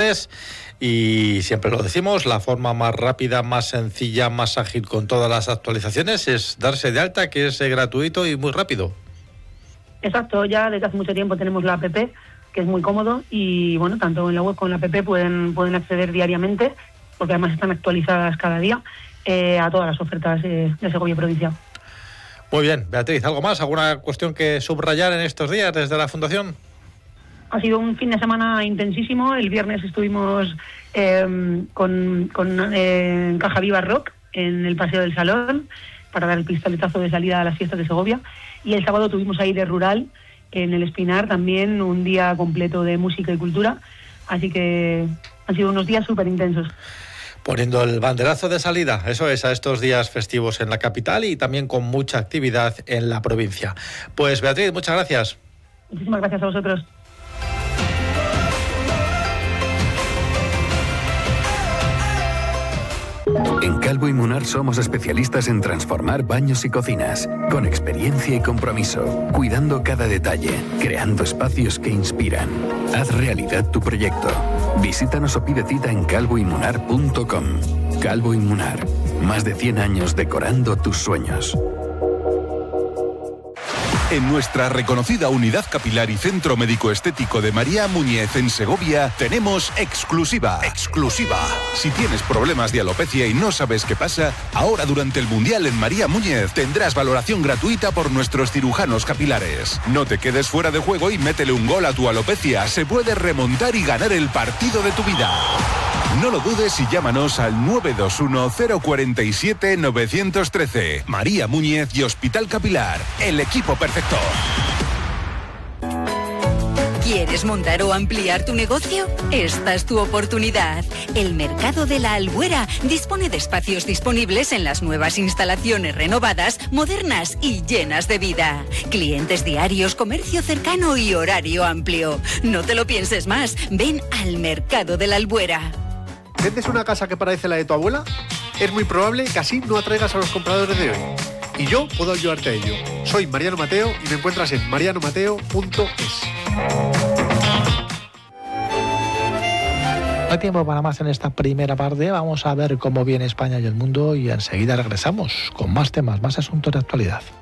actualizaciones y siempre lo decimos, la forma más rápida, más sencilla, más ágil con todas las actualizaciones es darse de alta, que es gratuito y muy rápido. Exacto, ya desde hace mucho tiempo tenemos la app, que es muy cómodo y bueno, tanto en la web como en la app pueden acceder diariamente, porque además están actualizadas cada día a todas las ofertas de Segovia Provincia. Muy bien, Beatriz, ¿algo más? ¿Alguna cuestión que subrayar en estos días desde la Fundación? Ha sido un fin de semana intensísimo. El viernes estuvimos con Caja Viva Rock en el Paseo del Salón para dar el pistoletazo de salida a las fiestas de Segovia. Y el sábado tuvimos Aire Rural en el Espinar, también un día completo de música y cultura. Así que han sido unos días súper intensos. Poniendo el banderazo de salida, eso es, a estos días festivos en la capital y también con mucha actividad en la provincia. Pues Beatriz, muchas gracias. Muchísimas gracias a vosotros. En Calvo y Munar somos especialistas en transformar baños y cocinas, con experiencia y compromiso, cuidando cada detalle, creando espacios que inspiran. Haz realidad tu proyecto. Visítanos o pide cita en calvoymunar.com. Calvo y Munar, más de 100 años decorando tus sueños. En nuestra reconocida Unidad Capilar y Centro Médico Estético de María Muñez en Segovia tenemos exclusiva. Si tienes problemas de alopecia y no sabes qué pasa, ahora durante el Mundial en María Muñez tendrás valoración gratuita por nuestros cirujanos capilares. No te quedes fuera de juego y métele un gol a tu alopecia. Se puede remontar y ganar el partido de tu vida. No lo dudes y llámanos al 921-047-913. María Muñez y Hospital Capilar, el equipo perfecto. ¿Quieres montar o ampliar tu negocio? Esta es tu oportunidad. El Mercado de la Albuera dispone de espacios disponibles en las nuevas instalaciones renovadas, modernas y llenas de vida. Clientes diarios, comercio cercano y horario amplio. No te lo pienses más. Ven al Mercado de la Albuera. ¿Vendes una casa que parece la de tu abuela? Es muy probable que así no atraigas a los compradores de hoy. Y yo puedo ayudarte a ello. Soy Mariano Mateo y me encuentras en marianomateo.es. No hay tiempo para más en esta primera parte. Vamos a ver cómo viene España y el mundo y enseguida regresamos con más temas, más asuntos de actualidad.